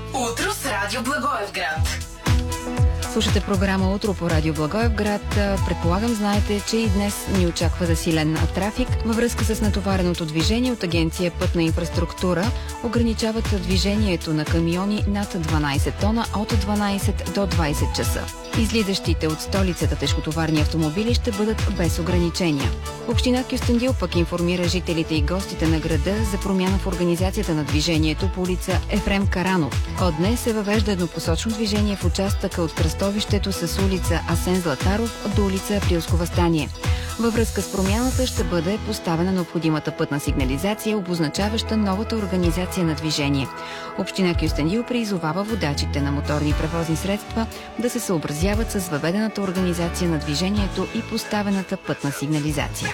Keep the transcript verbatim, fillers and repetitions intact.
Утро с Радио Благоевград. Слушате програма Утро по Радио Благоевград. Предполагам, знаете, че и днес ни очаква засилен трафик. Във връзка с натовареното движение от Агенция Пътна инфраструктура ограничават движението на камиони над дванайсет тона от дванайсет до двайсет часа. Излизащите от столицата тежкотоварни автомобили ще бъдат без ограничения. Община Кюстендил пък информира жителите и гостите на града за промяна в организацията на движението по улица Ефрем Каранов. От днес се въвежда еднопосочно движение в участъка от кръстовището с улица Асен Златаров до улица Априлско въстание. Във връзка с промяната ще бъде поставена необходимата пътна сигнализация, обозначаваща новата организация на движение. Община Кюстендил призовава водачите на моторни превозни средства да се съобразяват с въведената организация на движението и поставената пътна сигнализация.